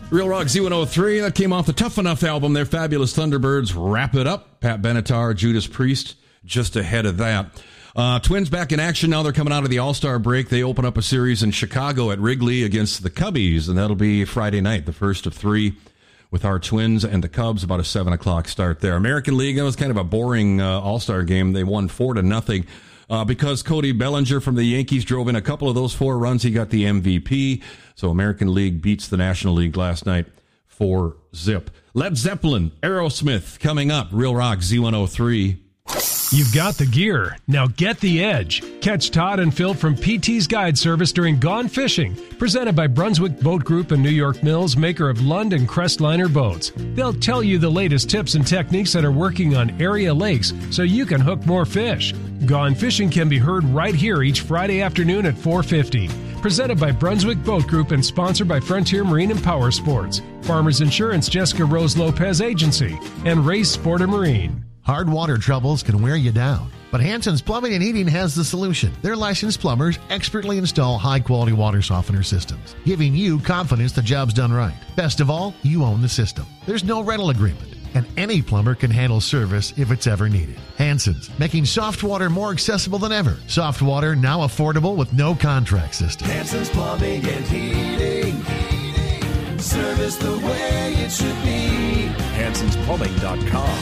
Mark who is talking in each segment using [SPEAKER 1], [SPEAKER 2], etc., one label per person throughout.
[SPEAKER 1] Real Rock Z103, that came off the Tough Enough album. Their Fabulous Thunderbirds wrap it up. Pat Benatar, Judas Priest, just ahead of that. Twins back in action now. They're coming out of the All-Star break. They open up a series in Chicago at Wrigley against the Cubbies, and that'll be Friday night, the first of three, with our Twins and the Cubs, about a 7 o'clock start there. American League, that was kind of a boring All-Star game. They won 4-0. Because Cody Bellinger from the Yankees drove in a couple of those 4 runs, he got the MVP. So American League beats the National League last night 4-0. Led Zeppelin, Aerosmith coming up. Real Rock Z103.
[SPEAKER 2] You've got the gear. Now get the edge. Catch Todd and Phil from PT's Guide Service during Gone Fishing, presented by Brunswick Boat Group and New York Mills, maker of Lund and Crestliner boats. They'll tell you the latest tips and techniques that are working on area lakes so you can hook more fish. Gone Fishing can be heard right here each Friday afternoon at 4:50. Presented by Brunswick Boat Group and sponsored by Frontier Marine and Power Sports, Farmers Insurance Jessica Rose Lopez Agency, and Race Sport and Marine.
[SPEAKER 3] Hard water troubles can wear you down, but Hansen's Plumbing and Heating has the solution. Their licensed plumbers expertly install high-quality water softener systems, giving you confidence the job's done right. Best of all, you own the system. There's no rental agreement, and any plumber can handle service if it's ever needed. Hansen's, making soft water more accessible than ever. Soft water now affordable with no contract system.
[SPEAKER 4] Hansen's Plumbing and Heating. Service the way it should be. Hanson'sPlumbing.com.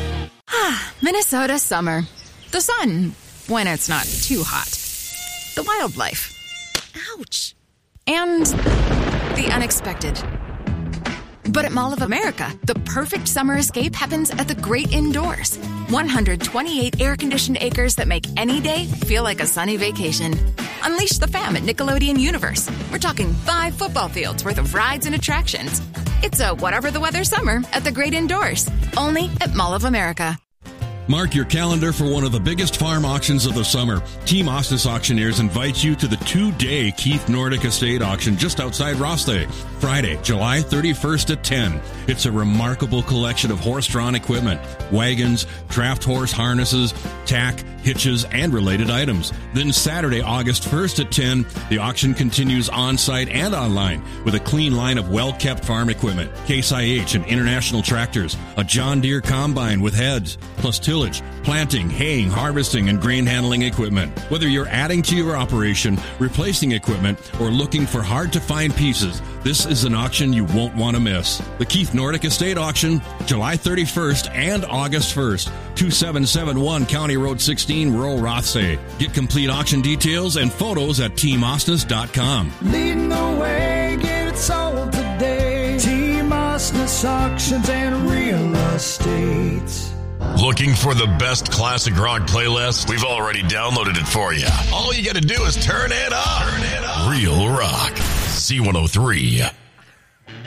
[SPEAKER 5] Minnesota summer. The sun, when it's not too hot. The wildlife. Ouch. And the unexpected. But at Mall of America, the perfect summer escape happens at the great indoors. 128 air-conditioned acres that make any day feel like a sunny vacation. Unleash the fam at Nickelodeon Universe. We're talking 5 football fields worth of rides and attractions. It's a whatever the weather summer at the great indoors. Only at Mall of America.
[SPEAKER 1] Mark your calendar for one of the biggest farm auctions of the summer. Team Ostis Auctioneers invites you to the 2-day Keith Nordic Estate Auction just outside Rothsay, Friday, July 31st at 10. It's a remarkable collection of horse-drawn equipment, wagons, draft horse harnesses, tack, hitches, and related items. Then Saturday, August 1st at 10, the auction continues on-site and online with a clean line of well-kept farm equipment, Case IH and International tractors, a John Deere combine with heads, plus tillage, planting, haying, harvesting, and grain handling equipment. Whether you're adding to your operation, replacing equipment, or looking for hard-to-find pieces, this is an auction you won't want to miss. The Keith Nordic Estate Auction, July 31st and August 1st, 2771 County Road 16, rural Rothsay. Get complete auction details and photos at teamostis.com.
[SPEAKER 4] Leading the way, get it sold today. Team Ostis Auctions and Real Estate.
[SPEAKER 6] Looking for the best classic rock playlist? We've already downloaded it for you. All you got to do is turn it up. Real Rock. C103.